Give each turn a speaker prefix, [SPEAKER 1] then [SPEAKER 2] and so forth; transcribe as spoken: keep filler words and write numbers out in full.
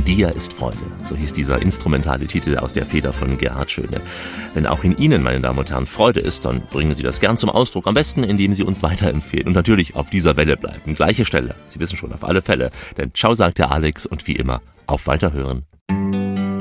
[SPEAKER 1] In dir ist Freude. So hieß dieser instrumentale Titel aus der Feder von Gerhard Schöne. Wenn auch in Ihnen, meine Damen und Herren, Freude ist, dann bringen Sie das gern zum Ausdruck. Am besten, indem Sie uns weiterempfehlen und natürlich auf dieser Welle bleiben. Gleiche Stelle. Sie wissen schon, auf alle Fälle. Denn ciao sagt der Alex und wie immer, auf Weiterhören.